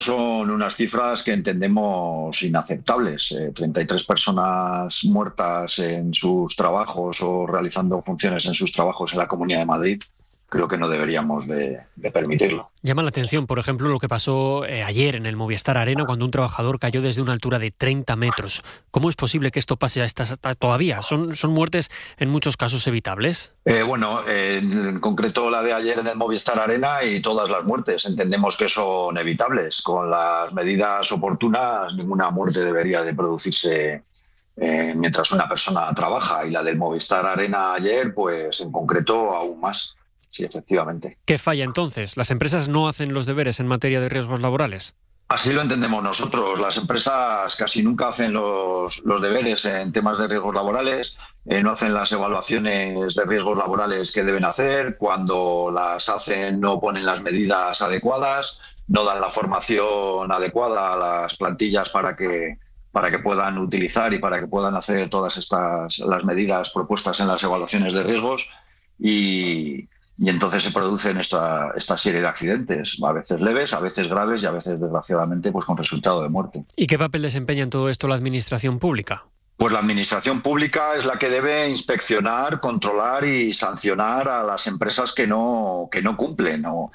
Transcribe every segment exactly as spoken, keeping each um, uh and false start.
son unas cifras que entendemos inaceptables. Eh, treinta y tres personas muertas en sus trabajos o realizando funciones en sus trabajos en la Comunidad de Madrid. Creo que no deberíamos de, de permitirlo. Llama la atención, por ejemplo, lo que pasó eh, ayer en el Movistar Arena cuando un trabajador cayó desde una altura de treinta metros. ¿Cómo es posible que esto pase a estas todavía? ¿Son, son muertes en muchos casos evitables? Eh, bueno, eh, en concreto la de ayer en el Movistar Arena y todas las muertes entendemos que son evitables. Con las medidas oportunas, ninguna muerte debería de producirse eh, mientras una persona trabaja. Y la del Movistar Arena ayer, pues en concreto aún más. Sí, efectivamente. ¿Qué falla entonces? ¿Las empresas no hacen los deberes en materia de riesgos laborales? Así lo entendemos nosotros. Las empresas casi nunca hacen los, los deberes en temas de riesgos laborales, eh, no hacen las evaluaciones de riesgos laborales que deben hacer. Cuando las hacen no ponen las medidas adecuadas, no dan la formación adecuada a las plantillas para que, para que puedan utilizar y para que puedan hacer todas estas las medidas propuestas en las evaluaciones de riesgos. Y... Y entonces se producen esta, esta serie de accidentes, a veces leves, a veces graves y a veces, desgraciadamente, pues con resultado de muerte. ¿Y qué papel desempeña en todo esto la administración pública? Pues la administración pública es la que debe inspeccionar, controlar y sancionar a las empresas que no, que no cumplen, ¿no?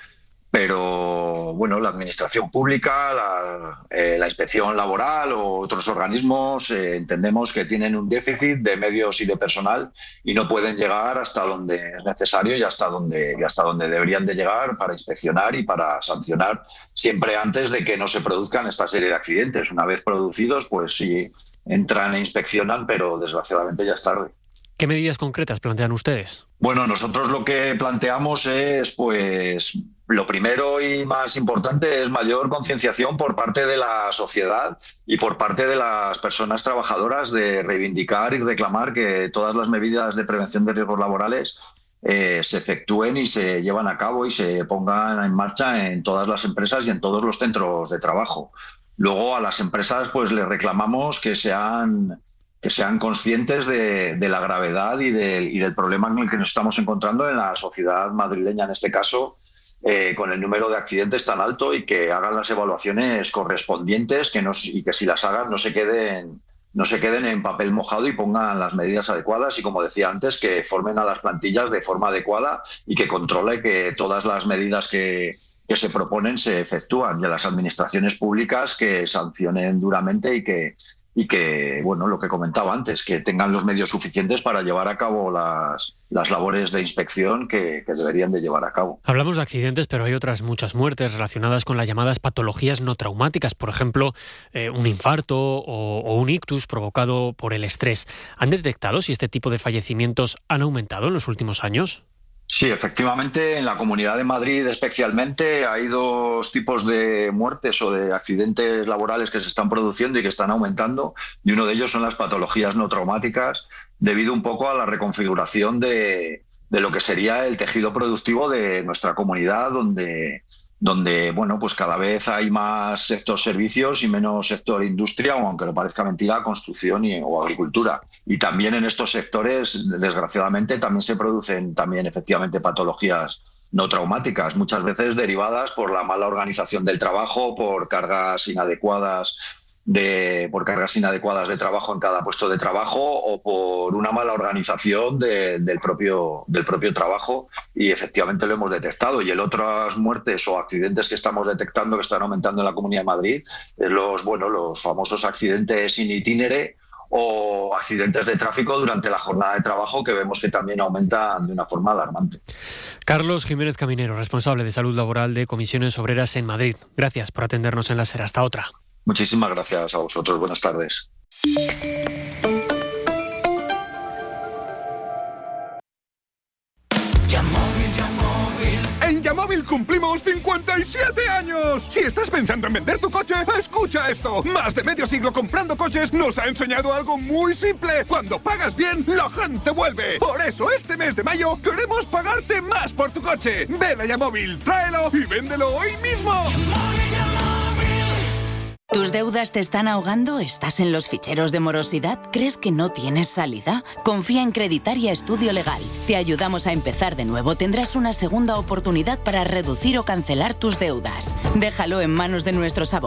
Pero, bueno, la administración pública, la, eh, la inspección laboral o otros organismos eh, entendemos que tienen un déficit de medios y de personal y no pueden llegar hasta donde es necesario y hasta donde, y hasta donde deberían de llegar para inspeccionar y para sancionar, siempre antes de que no se produzcan esta serie de accidentes. Una vez producidos, pues sí, entran e inspeccionan, pero desgraciadamente ya es tarde. ¿Qué medidas concretas plantean ustedes? Bueno, nosotros lo que planteamos es, pues, lo primero y más importante es mayor concienciación por parte de la sociedad y por parte de las personas trabajadoras de reivindicar y reclamar que todas las medidas de prevención de riesgos laborales eh, se efectúen y se llevan a cabo y se pongan en marcha en todas las empresas y en todos los centros de trabajo. Luego a las empresas pues les reclamamos que sean... que sean conscientes de, de la gravedad y, de, y del problema en el que nos estamos encontrando en la sociedad madrileña, en este caso, eh, con el número de accidentes tan alto, y que hagan las evaluaciones correspondientes que no, y que si las hagan no se queden, no se queden en papel mojado y pongan las medidas adecuadas y, como decía antes, que formen a las plantillas de forma adecuada y que controle que todas las medidas que, que se proponen se efectúan, y a las administraciones públicas que sancionen duramente y que y que, bueno, lo que comentaba antes, que tengan los medios suficientes para llevar a cabo las, las labores de inspección que, que deberían de llevar a cabo. Hablamos de accidentes, pero hay otras muchas muertes relacionadas con las llamadas patologías no traumáticas, por ejemplo, eh, un infarto o, o un ictus provocado por el estrés. ¿Han detectado si este tipo de fallecimientos han aumentado en los últimos años? Sí, efectivamente, en la Comunidad de Madrid especialmente hay dos tipos de muertes o de accidentes laborales que se están produciendo y que están aumentando, y uno de ellos son las patologías no traumáticas, debido un poco a la reconfiguración de, de lo que sería el tejido productivo de nuestra comunidad, donde... donde bueno, pues cada vez hay más sector servicios y menos sector industria, o aunque le parezca mentira, construcción y, o agricultura. Y también en estos sectores, desgraciadamente, también se producen también efectivamente patologías no traumáticas, muchas veces derivadas por la mala organización del trabajo, por cargas inadecuadas de por cargas inadecuadas de trabajo en cada puesto de trabajo, o por una mala organización de, del propio del propio trabajo, y efectivamente lo hemos detectado. Y el otras muertes o accidentes que estamos detectando que están aumentando en la Comunidad de Madrid es los bueno los famosos accidentes in itinere o accidentes de tráfico durante la jornada de trabajo, que vemos que también aumentan de una forma alarmante. Carlos Jiménez Caminero, responsable de Salud Laboral de Comisiones Obreras en Madrid. Gracias por atendernos en La Ser. Hasta otra. Muchísimas gracias a vosotros. Buenas tardes. En Yamóvil cumplimos cincuenta y siete años. Si estás pensando en vender tu coche, escucha esto. Más de medio siglo comprando coches nos ha enseñado algo muy simple. Cuando pagas bien, la gente vuelve. Por eso este mes de mayo queremos pagarte más por tu coche. Ven a Yamóvil, tráelo y véndelo hoy mismo. ¿Tus deudas te están ahogando? ¿Estás en los ficheros de morosidad? ¿Crees que no tienes salida? Confía en Creditaria Estudio Legal. Te ayudamos a empezar de nuevo. Tendrás una segunda oportunidad para reducir o cancelar tus deudas. Déjalo en manos de nuestros abogados.